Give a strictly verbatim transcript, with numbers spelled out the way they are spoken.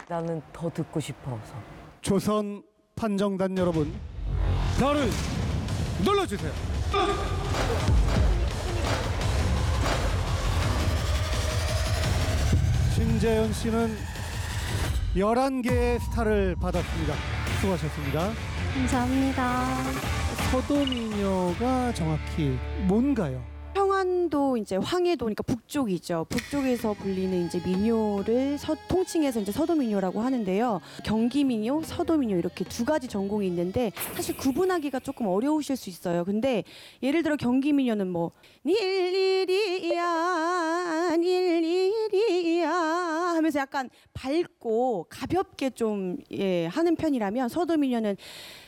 나는 더 듣고 싶어서. 조선 판정단 여러분, 별을 눌러주세요. 신재현 씨는 열한 개의 스타를 받았습니다. 수고하셨습니다. 감사합니다. 서도미녀가 정확히 뭔가요? 평안도 이제 황해도니까 북쪽이죠. 북쪽에서 불리는 이제 민요를 서, 통칭해서 이제 서도민요라고 하는데요. 경기민요, 서도민요 이렇게 두 가지 전공이 있는데 사실 구분하기가 조금 어려우실 수 있어요. 근데 예를 들어 경기민요는 뭐 닐일이야 닐일이야 하면서 약간 밝고 가볍게 좀 예, 하는 편이라면 서도민요는